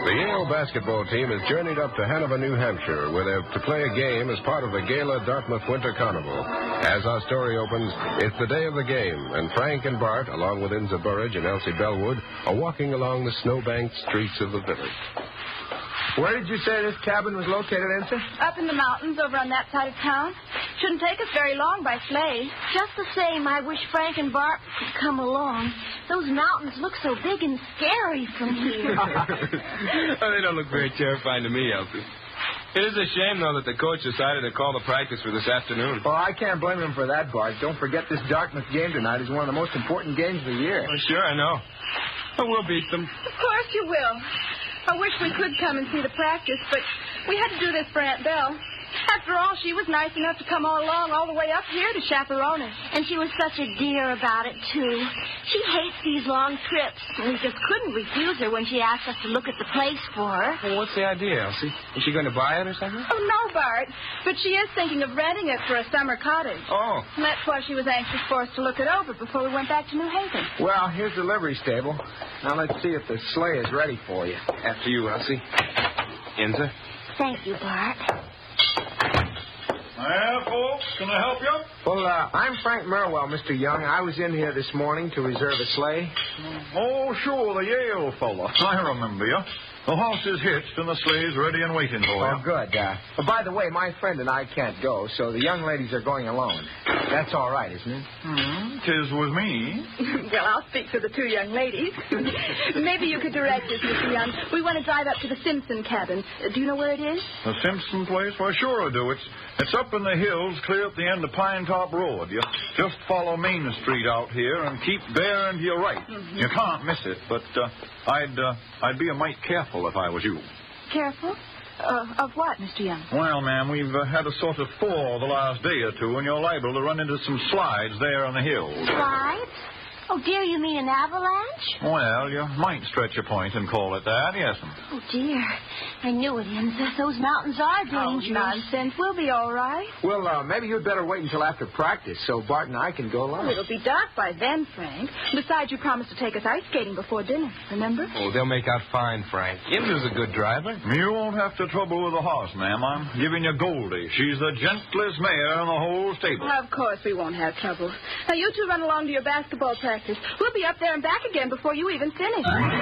The Yale basketball team has journeyed up to Hanover, New Hampshire, where they're to play a game as part of the Gala Dartmouth Winter Carnival. As our story opens, it's the day of the game, and Frank and Bart, along with Inza Burridge and Elsie Bellwood, are walking along the snowbanked streets of the village. Where did you say this cabin was located, Inza? Up in the mountains over on that side of town. Shouldn't take us very long by sleigh. Just the same, I wish Frank and Bart could come along. Those mountains look so big and scary from here. Oh, they don't look very terrifying to me, Elsie. It is a shame, though, that the coach decided to call the practice for this afternoon. Well, I can't blame him for that, Bart. Don't forget this Dartmouth game tonight is one of the most important games of the year. Well, sure, I know. But we'll beat them. Of course you will. I wish we could come and see the practice, but we had to do this for Aunt Belle. After all, she was nice enough to come all the way up here to chaperone us. And she was such a dear about it, too. She hates these long trips, and we just couldn't refuse her when she asked us to look at the place for her. Well, what's the idea, Elsie? Is she going to buy it or something? Oh, no, Bart. But she is thinking of renting it for a summer cottage. Oh. And that's why she was anxious for us to look it over before we went back to New Haven. Well, here's the livery stable. Now let's see if the sleigh is ready for you. After you, Elsie. Inza? Thank you, Bart. Well, folks, can I help you? Well, I'm Frank Merwell, Mr. Young. I was in here this morning to reserve a sleigh. Oh, sure, the Yale fella. I remember you. The horse is hitched and the sleigh's ready and waiting for you. Oh, good. By the way, my friend and I can't go, so the young ladies are going alone. That's all right, isn't it? 'Tis with me. Well, I'll speak for the two young ladies. Maybe you could direct us, Mr. Young. We want to drive up to the Simpson cabin. Do you know where it is? The Simpson place? Why, sure I do. It's up in the hills, clear at the end of Pine Top Road. You just follow Main Street out here and keep bearing to your right. Mm-hmm. You can't miss it, but I'd be a mite careful if I was you. Careful? Of what, Mr. Young? Well, ma'am, we've had a sort of thaw the last day or two, and you're liable to run into some slides there on the hills. Slides? Oh, dear, you mean an avalanche? Well, you might stretch a point and call it that, yes. Oh, dear. I knew it, Inza. Those mountains are dangerous. Oh, nonsense. We'll be all right. Well, maybe you'd better wait until after practice so Bart and I can go along. Well, it'll be dark by then, Frank. Besides, you promised to take us ice skating before dinner, remember? Oh, they'll make out fine, Frank. Inza's a good driver. You won't have to trouble with the horse, ma'am. I'm giving you Goldie. She's the gentlest mare in the whole stable. Of course we won't have trouble. Now, you two run along to your basketball practice. We'll be up there and back again before you even finish.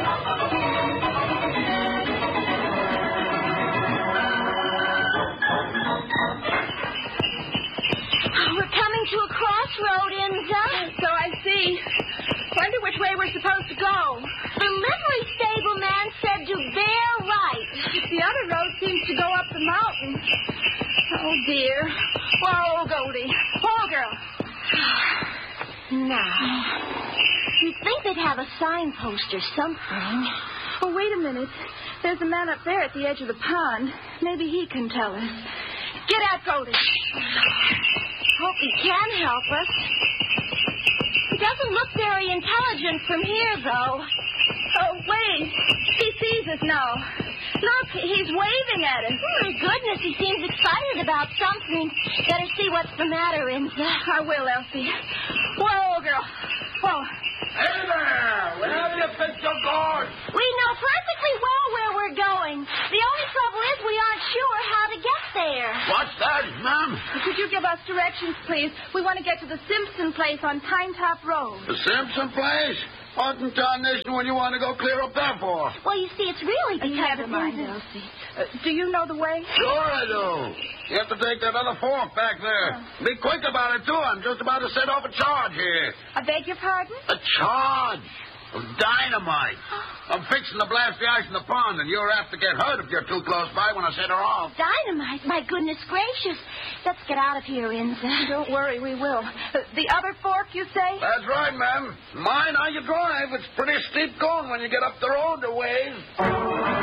We're coming to a crossroad, Inza. So I see. Wonder which way we're supposed to go. The livery stable man said to bear right. The other road seems to go up the mountain. Oh, dear. Whoa, Goldie. Whoa, girl. Now, you'd think they'd have a signpost or something. Oh, wait a minute. There's a man up there at the edge of the pond. Maybe he can tell us. Get out, Goldie. Hope he can help us. He doesn't look very intelligent from here, though. Oh, wait. He sees us now. Look, he's waving at us. Oh, my goodness, he seems excited about something. Better see what's the matter, Inza. I will, Elsie. Whoa, girl. Whoa. Hey there! Where have you been so gone? We know perfectly well where we're going. The only trouble is we aren't sure how to get there. What's that, ma'am? Could you give us directions, please? We want to get to the Simpson place on Pine Top Road. The Simpson place? What in tarnation would you want to go clear up there for? Well, you see, it's really because Never mind, Elsie. Do you know the way? Sure I do. You have to take that other fork back there. Be quick about it, too. I'm just about to set off a charge here. I beg your pardon? A charge of dynamite. I'm fixing to blast the ice in the pond, and you're apt to get hurt if you're too close by when I set her off. Dynamite? My goodness gracious. Let's get out of here, Inza. Don't worry, we will. The other fork, you say? That's right, ma'am. Mind how you drive. It's pretty steep going when you get up the road a ways.